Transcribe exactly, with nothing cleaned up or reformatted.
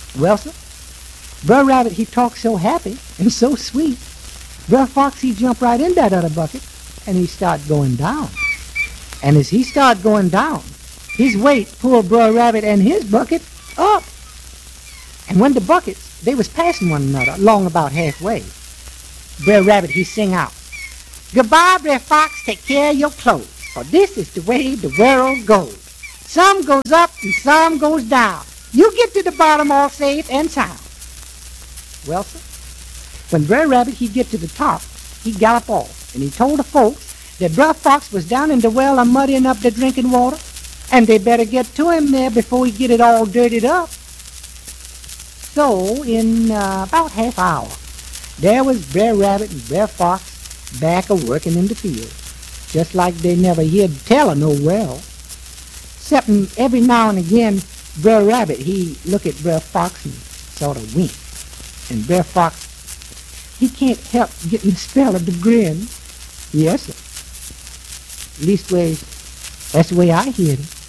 Well, sir, Brer Rabbit, he talked so happy and so sweet. Brer Fox, he jumped right in that other bucket, and he started going down. And as he started going down, his weight pulled Brer Rabbit and his bucket up. And when the buckets, they was passing one another along about halfway, Brer Rabbit, he sing out, "Goodbye, Brer Fox, take care of your clothes, for this is the way the world goes. Some goes up and some goes down. You get to the bottom all safe and sound." Well, sir, when Brer Rabbit, he get to the top, he gallop off, and he told the folks that Brer Fox was down in the well a muddying up the drinking water, and they better get to him there before he get it all dirtied up. So, in uh, about half hour, there was Brer Rabbit and Brer Fox back a-working in the field, just like they never heard tell of no well. Excepting every now and again, Brer Rabbit, he look at Brer Fox and sort of wink. And Brer Fox, he can't help getting the spell of the grin. Yes, sir. Leastways, that's the way I hear it.